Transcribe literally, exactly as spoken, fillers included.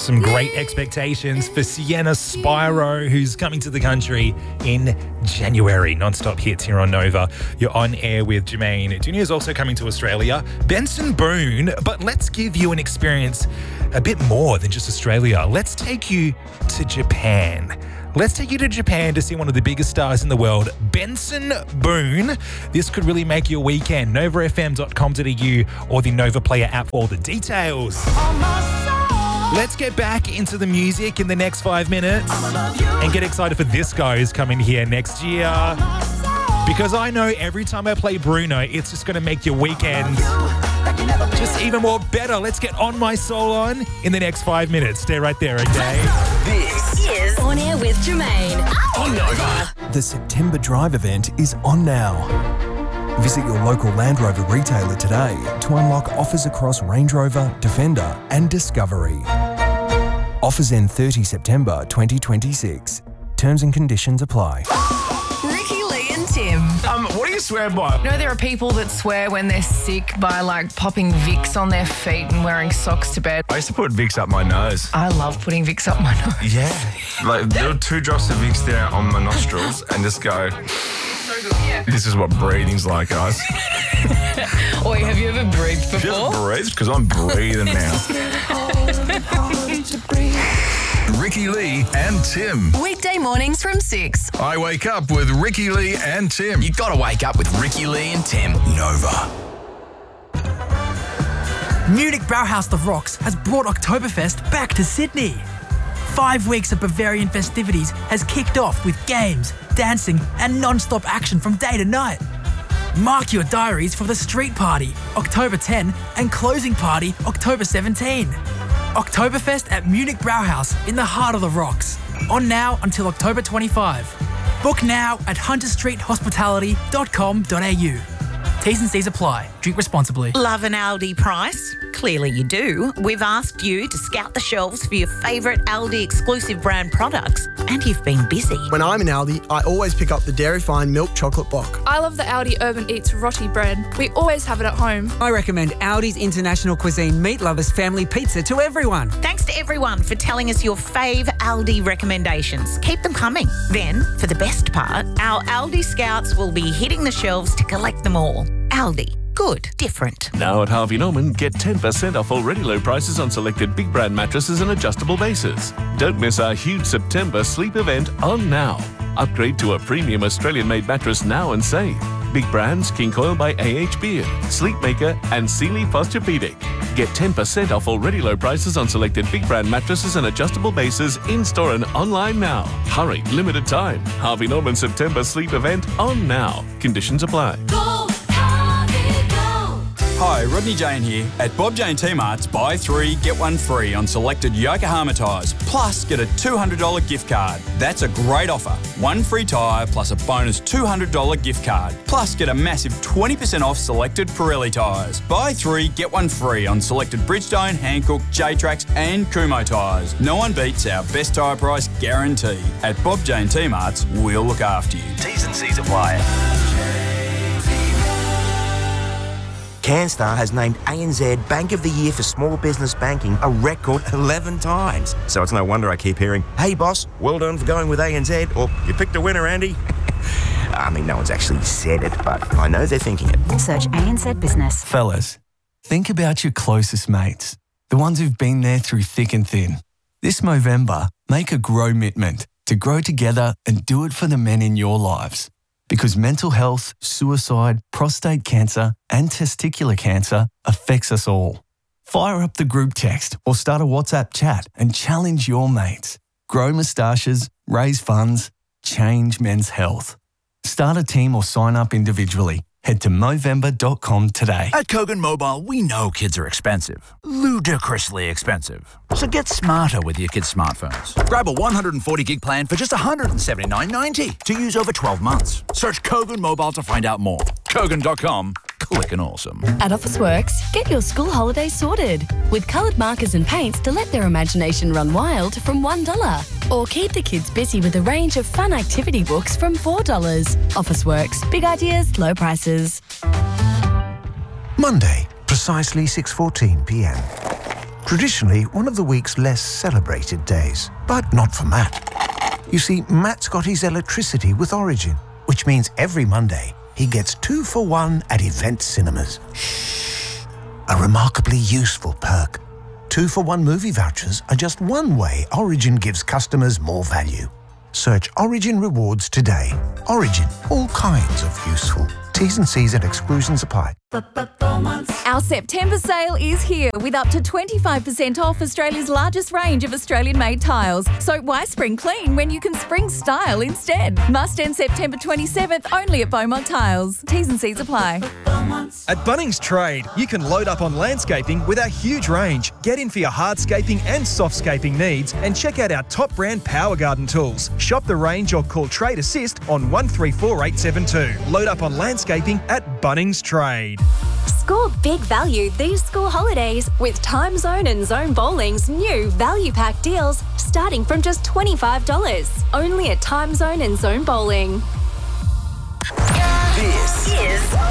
Some great expectations for Sienna Spyro, who's coming to the country in January. Non-stop hits here on Nova. You're on air with Jermaine. Junior is also coming to Australia. Benson Boone, but let's give you an experience a bit more than just Australia. Let's take you to Japan. Let's take you to Japan to see one of the biggest stars in the world, Benson Boone. This could really make your weekend. nova f m dot com dot a u or the Nova Player app for all the details. Let's get back into the music in the next five minutes and get excited for this guy who's coming here next year. Because I know every time I play Bruno, it's just going to make your weekend just even more better. Let's get On My Soul on in the next five minutes. Stay right there, okay? This is On Air with Jermaine on Nova. The September Drive event is on now. Visit your local Land Rover retailer today to unlock offers across Range Rover, Defender and Discovery. Offers end thirtieth September twenty twenty-six. Terms and conditions apply. Ricky, Lee and Tim. Um, what do you swear by? You know, there are people that swear when they're sick by, like, popping Vicks on their feet and wearing socks to bed. I used to put Vicks up my nose. I love putting Vicks up my nose. Yeah. Like, there were two drops of Vicks there on my nostrils and just go... This is what breathing's like, guys. Oi, have you ever breathed before? Have you ever breathed? Because I'm breathing now. Ricky Lee and Tim. Weekday mornings from six. I wake up with Ricky Lee and Tim. You gotta wake up with Ricky Lee and Tim. Nova. Munich Brauhaus The Rocks has brought Oktoberfest back to Sydney. Five weeks of Bavarian festivities has kicked off with games, dancing and non-stop action from day to night. Mark your diaries for the street party, October tenth, and closing party, October seventeenth. Oktoberfest at Munich Brauhaus in the heart of the Rocks. On now until October twenty-fifth. Book now at hunter street hospitality dot com dot a u. T's and C's apply. Drink responsibly. Love an Aldi price? Clearly you do. We've asked you to scout the shelves for your favourite Aldi exclusive brand products, and you've been busy. When I'm in Aldi, I always pick up the Dairy Fine Milk Chocolate Block. I love the Aldi Urban Eats Roti bread. We always have it at home. I recommend Aldi's International Cuisine Meat Lovers Family Pizza to everyone. Thanks to everyone for telling us your fave Aldi recommendations. Keep them coming. Then, for the best part, our Aldi scouts will be hitting the shelves to collect them all. Aldi. Good. Different. Now at Harvey Norman, get ten percent off already low prices on selected big brand mattresses and adjustable bases. Don't miss our huge September sleep event on now. Upgrade to a premium Australian-made mattress now and save. Big brands King Coil by A H Beard, Sleepmaker and Sealy Posturepedic. Get ten percent off already low prices on selected big brand mattresses and adjustable bases in-store and online now. Hurry, limited time. Harvey Norman September sleep event on now. Conditions apply. Go, Harvey, go. Hi, Rodney Jane here. At Bob Jane T-Mart's, buy three, get one free on selected Yokohama tyres, plus get a two hundred dollars gift card. That's a great offer. One free tyre plus a bonus two hundred dollars gift card, plus get a massive twenty percent off selected Pirelli tyres. Buy three, get one free on selected Bridgestone, Hankook, J-Trax and Kumho tyres. No one beats our best tyre price guarantee. At Bob Jane T-Mart's, we'll look after you. T's and C's apply. CanStar has named A N Z Bank of the Year for Small Business Banking a record eleven times. So it's no wonder I keep hearing, "Hey boss, well done for going with A N Z," or "You picked a winner, Andy." I mean, no one's actually said it, but I know they're thinking it. Search A N Z Business. Fellas, think about your closest mates, the ones who've been there through thick and thin. This Movember, make a grow commitment to grow together and do it for the men in your lives. Because mental health, suicide, prostate cancer and testicular cancer affects us all. Fire up the group text or start a WhatsApp chat and challenge your mates. Grow moustaches, raise funds, change men's health. Start a team or sign up individually. Head to movember dot com today. At Kogan Mobile, we know kids are expensive. Ludicrously expensive. So get smarter with your kids' smartphones. Grab a one hundred forty gig plan for just one hundred seventy-nine ninety to use over twelve months. Search Kogan Mobile to find out more. Kogan dot com. Clickin' awesome. At Officeworks, get your school holidays sorted with coloured markers and paints to let their imagination run wild from one dollar. Or keep the kids busy with a range of fun activity books from four dollars. Officeworks. Big ideas, low prices. Monday, precisely six fourteen p m. traditionally one of the week's less celebrated days. But not for Matt. You see, Matt's got his electricity with Origin, which means every Monday he gets two for one at Event Cinemas. A remarkably useful perk. Two for one movie vouchers are just one way Origin gives customers more value. Search Origin Rewards today. Origin, all kinds of useful. T's and C's and exclusions apply. Our September sale is here with up to twenty-five percent off Australia's largest range of Australian-made tiles. So why spring clean when you can spring style instead? Must end September twenty-seventh only at Beaumont Tiles. T's and C's apply. At Bunnings Trade, you can load up on landscaping with our huge range. Get in for your hardscaping and softscaping needs and check out our top brand Power Garden tools. Shop the range or call Trade Assist on one three four eight seven two. Load up on landscaping at Bunnings Trade. Score big value these school holidays with Time Zone and Zone Bowling's new value pack deals starting from just twenty-five dollars. Only at Time Zone and Zone Bowling. This is